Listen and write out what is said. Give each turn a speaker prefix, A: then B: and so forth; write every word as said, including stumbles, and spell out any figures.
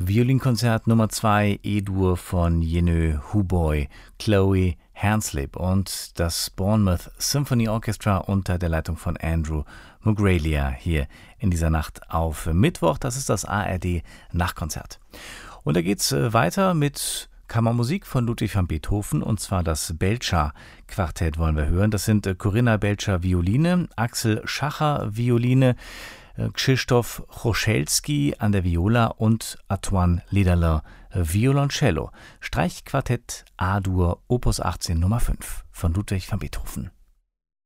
A: Violinkonzert Nummer zwei E-Dur von Jenő Huboy, Chloe Hanslip und das Bournemouth Symphony Orchestra unter der Leitung von Andrew Mugraglia hier in dieser Nacht auf Mittwoch. Das ist das A R D-Nachtkonzert. Und da geht's weiter mit Kammermusik von Ludwig van Beethoven, und zwar das Belcher-Quartett wollen wir hören. Das sind Corinna Belcher Violine, Axel Schacher Violine, Krzysztof Choszalski an der Viola und Antoine Lederle Violoncello. Streichquartett A-Dur Opus achtzehn Nummer fünf von Ludwig van Beethoven.